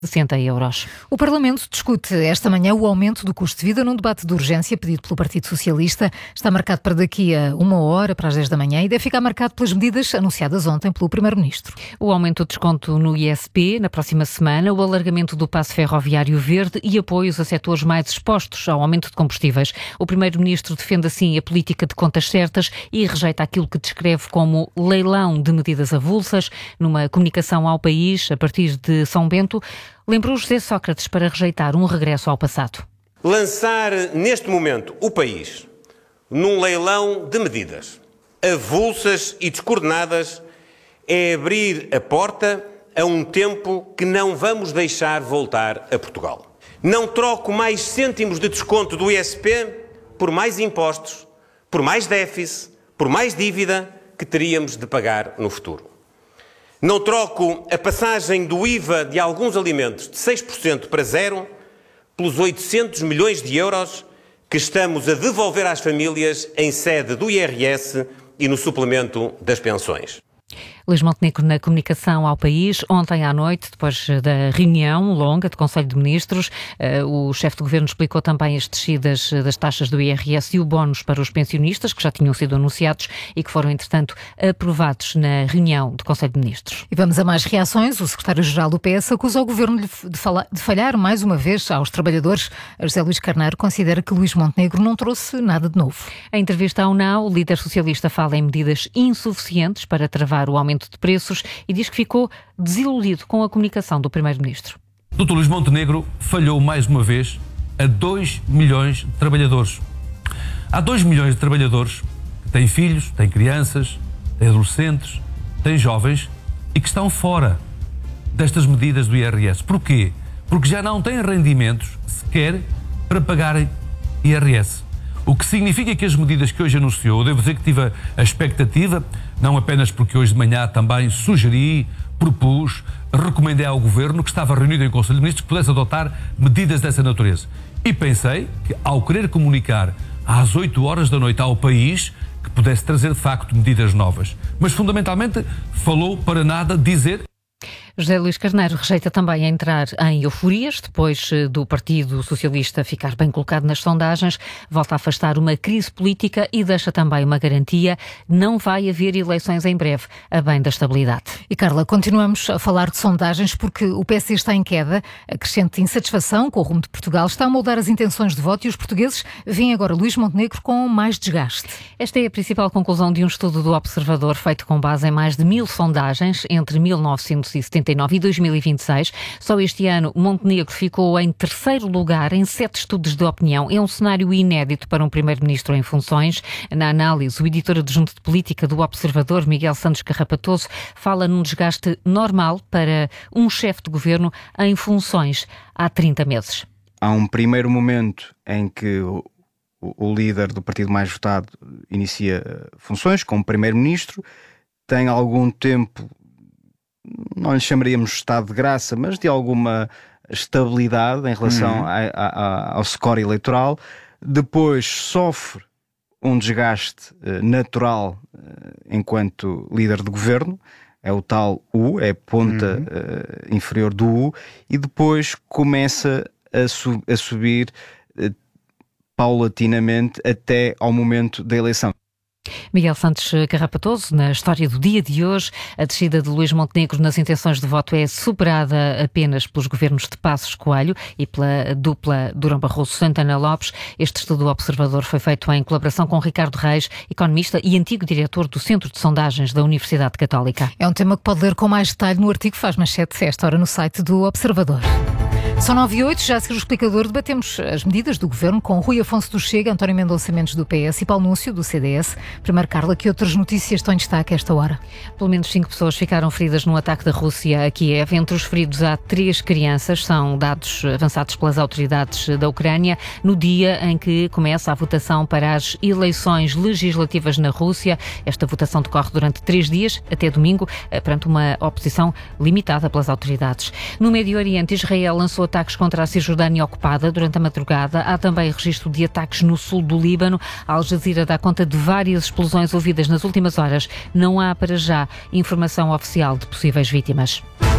€60. O Parlamento discute esta manhã o aumento do custo de vida num debate de urgência pedido pelo Partido Socialista. Está marcado para daqui a 1h, para as 10 da manhã, e deve ficar marcado pelas medidas anunciadas ontem pelo Primeiro-Ministro. O aumento do desconto no ISP na próxima semana, o alargamento do passe ferroviário verde e apoios a setores mais expostos ao aumento de combustíveis. O Primeiro-Ministro defende assim a política de contas certas e rejeita aquilo que descreve como leilão de medidas avulsas. Numa comunicação ao país, a partir de São Bento, lembrou José Sócrates para rejeitar um regresso ao passado. Lançar neste momento o país num leilão de medidas avulsas e descoordenadas é abrir a porta a um tempo que não vamos deixar voltar a Portugal. Não troco mais cêntimos de desconto do ISP por mais impostos, por mais déficit, por mais dívida que teríamos de pagar no futuro. Não troco a passagem do IVA de alguns alimentos de 6% para 0% pelos 800 milhões de euros que estamos a devolver às famílias em sede do IRS e no suplemento das pensões. Luís Montenegro na comunicação ao país. Ontem à noite, depois da reunião longa de Conselho de Ministros, o chefe de governo explicou também as descidas das taxas do IRS e o bónus para os pensionistas, que já tinham sido anunciados e que foram, entretanto, aprovados na reunião do Conselho de Ministros. E vamos a mais reações. O secretário-geral do PS acusa o governo de falhar mais uma vez aos trabalhadores. José Luís Carneiro considera que Luís Montenegro não trouxe nada de novo. Em entrevista ao NAU, o líder socialista fala em medidas insuficientes para travar o aumento de preços e diz que ficou desiludido com a comunicação do Primeiro-Ministro. Dr. Luís Montenegro falhou mais uma vez a 2 milhões de trabalhadores. Há 2 milhões de trabalhadores que têm filhos, têm crianças, têm adolescentes, têm jovens e que estão fora destas medidas do IRS. Porquê? Porque já não têm rendimentos sequer para pagarem IRS. O que significa que as medidas que hoje anunciou, eu devo dizer que tive a expectativa, não apenas porque hoje de manhã também sugeri, propus, recomendei ao Governo que estava reunido em Conselho de Ministros que pudesse adotar medidas dessa natureza. E pensei que ao querer comunicar às 8h da noite ao país, que pudesse trazer de facto medidas novas. Mas fundamentalmente falou para nada dizer. José Luís Carneiro rejeita também entrar em euforias, depois do Partido Socialista ficar bem colocado nas sondagens, volta a afastar uma crise política e deixa também uma garantia: não vai haver eleições em breve, a bem da estabilidade. E Carla, continuamos a falar de sondagens porque o PSD está em queda, a crescente insatisfação com o rumo de Portugal está a moldar as intenções de voto e os portugueses veem agora Luís Montenegro com mais desgaste. Esta é a principal conclusão de um estudo do Observador feito com base em mais de 1000 sondagens entre 1979 e 2026. Só este ano, Montenegro ficou em terceiro lugar em 7 estudos de opinião. É um cenário inédito para um primeiro-ministro em funções. Na análise, o editor adjunto de política do Observador, Miguel Santos Carrapatoso, fala num desgaste normal para um chefe de governo em funções há 30 meses. Há um primeiro momento em que o líder do partido mais votado inicia funções como primeiro-ministro, tem algum tempo, não lhe chamaríamos estado de graça, mas de alguma estabilidade em relação ao score eleitoral. Depois sofre um desgaste natural enquanto líder de governo, é o tal U, é a ponta inferior do U, e depois começa a subir paulatinamente até ao momento da eleição. Miguel Santos Carrapatoso, na história do dia de hoje, a descida de Luís Montenegro nas intenções de voto é superada apenas pelos governos de Passos Coelho e pela dupla Durão Barroso-Santana Lopes. Este estudo do Observador foi feito em colaboração com Ricardo Reis, economista e antigo diretor do Centro de Sondagens da Universidade Católica. É um tema que pode ler com mais detalhe no artigo Faz Manchete, esta hora no site do Observador. São 9h08, já a seguir o explicador, debatemos as medidas do Governo com Rui Afonso do Chega, António Mendonça Mendes do PS e Paulo Núncio do CDS. Primeiro, Carla, que outras notícias estão em destaque a esta hora? Pelo menos 5 pessoas ficaram feridas no ataque da Rússia a Kiev. Entre os feridos há 3 crianças, são dados avançados pelas autoridades da Ucrânia, no dia em que começa a votação para as eleições legislativas na Rússia. Esta votação decorre durante 3 dias, até domingo, perante uma oposição limitada pelas autoridades. No Médio Oriente, Israel lançou ataques contra a Cisjordânia ocupada durante a madrugada. Há também registro de ataques no sul do Líbano. A Al Jazeera dá conta de várias explosões ouvidas nas últimas horas. Não há, para já, informação oficial de possíveis vítimas.